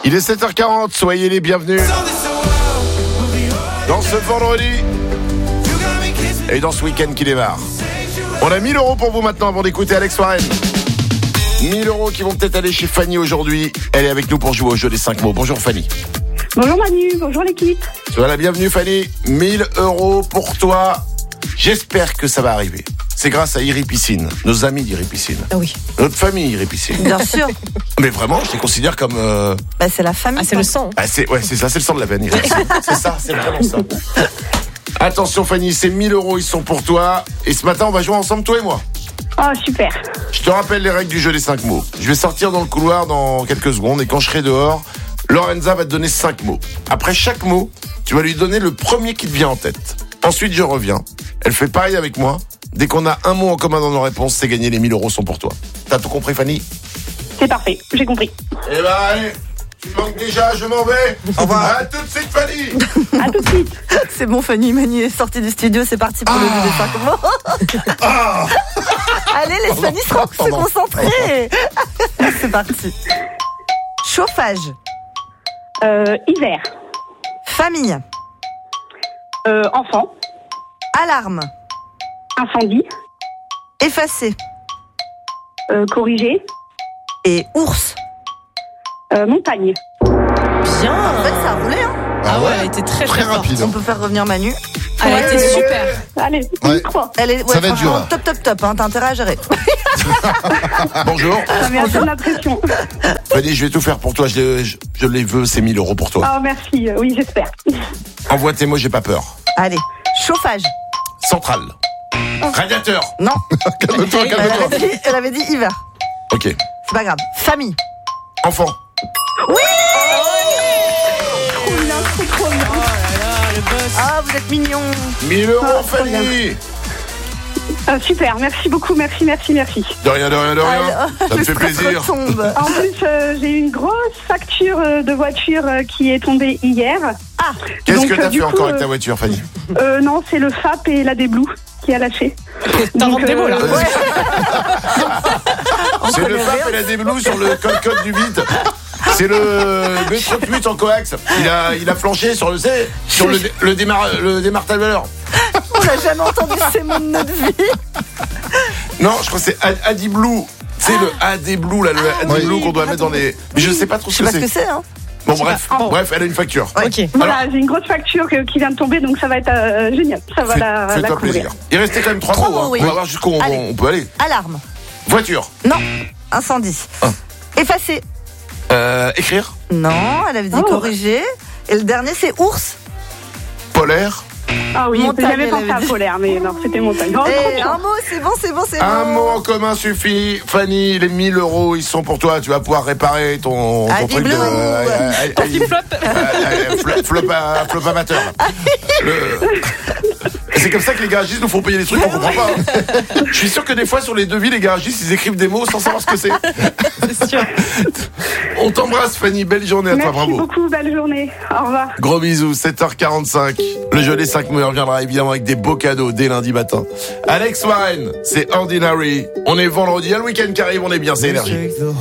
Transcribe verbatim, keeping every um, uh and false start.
Il est sept heures quarante, soyez les bienvenus dans ce vendredi et dans ce week-end qui démarre. On a mille euros pour vous maintenant avant d'écouter Alex Warren. mille euros qui vont peut-être aller chez Fanny aujourd'hui. Elle est avec nous pour jouer au jeu des cinq mots. Bonjour Fanny. Bonjour Manu, bonjour l'équipe. Sois la bienvenue Fanny. mille euros pour toi. J'espère que ça va arriver. C'est grâce à Iri Piscine, nos amis d'Iri Piscine. Ah oui. Notre famille Iri Piscine. Bien sûr. Mais vraiment, je les considère comme... Euh... Bah, c'est la famille. Ah, c'est le sang. Ah, c'est, ouais, c'est ça, c'est le sang de la vanille. C'est ça, c'est vraiment ça. Attention Fanny, ces mille euros, ils sont pour toi. Et ce matin, on va jouer ensemble, toi et moi. Oh, super. Je te rappelle les règles du jeu des cinq mots. Je vais sortir dans le couloir dans quelques secondes. Et quand je serai dehors, Lorenza va te donner cinq mots. Après chaque mot, tu vas lui donner le premier qui te vient en tête. Ensuite, je reviens. Elle fait pareil avec moi. Dès qu'on a un mot en commun dans nos réponses, c'est gagné, les mille euros sont pour toi. T'as tout compris, Fanny ? C'est parfait, j'ai compris. Eh ben, allez, tu manques déjà, je m'en vais. Au revoir. À tout de suite, Fanny. À tout de suite. C'est bon, Fanny, Manu est sortie du studio, c'est parti pour Ah. le jeu des cinq mots. Ah. Allez, laisse Fanny se, se concentrer. C'est parti. Chauffage. Euh, hiver. Famille. Euh, enfant. Alarme. Incendie. Effacer. Euh, corriger. Et ours. Euh, montagne. Bien. En fait, ça a roulé, hein. Ah ouais, elle était très Très très forte. rapide. On peut faire revenir Manu. Elle a Ouais. été super. Allez, Ouais. une croix. Elle est, ouais, Ça va être franchement, dur. top, top, top, hein. T'as intérêt à gérer. Bonjour. Ça met un peu de la pression. Fanny, je vais tout faire pour toi. Je, je, je les veux, ces mille euros pour toi. Oh, merci. Euh, Oui, j'espère. Envoie tes mots, j'ai pas peur. Allez. Chauffage. Centrale. Radiateur. Non. Calme-toi, Elle calme-toi. avait dit, elle avait dit hiver. Ok. C'est pas grave. Famille. Enfant. Trop bien, trop, trop bien. Ah, vous êtes mignons. mille euros, Ah, trop Fanny. Euh, super, merci beaucoup, merci, merci, merci. De rien, de rien, de rien. Ah, Ça me le fait stress plaisir. retombe. En plus, euh, j'ai eu une grosse facture euh, de voiture euh, qui est tombée hier. Qu'est-ce Donc, que t'as euh, du fait coup, encore avec euh, ta voiture, Fanny ? Euh, non, c'est le F A P et la Déblou qui a lâché. T'en Donc, rends des mots là. euh, C'est le connaît F A P rien. et la déblou sur le code-code du vide. C'est le B trente-huit en coax. Il a, il a flanché sur le, c'est, sur le, le, démar, le démarteleur. On n'a jamais entendu ces mots de notre vie. Non, je crois que c'est Ad- Adiblou. C'est le Adiblou, là, le Adiblou qu'on doit mettre dans les. Mais je sais pas trop Je ce sais que pas ce que c'est. c'est, hein. Bon, bref, Bon. bref, elle a une facture. Ok. Voilà, j'ai une grosse facture que- qui vient de tomber, donc ça va être euh, génial. Ça va Fais- la, la Fais-toi couvrir. plaisir. Il restait quand même trois Trois mots. hein. mots, oui. On va voir jusqu'où on, Allez. on peut aller. Alarme. Voiture. Non. Incendie. Ah. Effacer. Euh, écrire. Non, elle avait dit Oh. corriger. Et le dernier, c'est ours. Polaire. Ah oui, Montagne, j'avais elle pensé avait à dit. polaire, mais non, c'était montagne. Oh, trop Et bien. un mot, c'est bon, c'est bon, c'est bon. Un mot en commun suffit. Fanny, les mille euros, ils sont pour toi. Tu vas pouvoir réparer ton, ton Adi truc de. Blue. euh, euh, Ton flip-flop. euh, euh, flop, flop, euh, flop amateur. Le- C'est comme ça que les garagistes nous font payer les trucs, on comprend pas. hein. Je suis sûr que des fois sur les devis, les garagistes ils écrivent des mots sans savoir ce que c'est. C'est sûr. On t'embrasse, Fanny. Belle journée à toi, Merci bravo. beaucoup, belle journée. Au revoir. Gros bisous, sept heures quarante-cinq. Le jeu des cinq mots reviendra évidemment avec des beaux cadeaux dès lundi matin. Alex Warren, c'est Ordinary. On est vendredi, il y a le week-end qui arrive, on est bien, c'est énergie.